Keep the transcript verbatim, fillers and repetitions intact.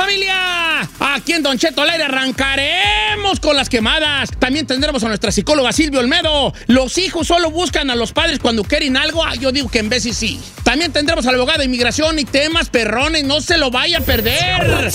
familia! Aquí en Don Cheto al aire arrancaremos con las quemadas. También tendremos a nuestra psicóloga Silvia Olmedo. Los hijos solo buscan a los padres cuando quieren algo. Ah, yo digo que en vez sí sí. También tendremos al abogado de inmigración y temas perrones. No se lo vaya a perder.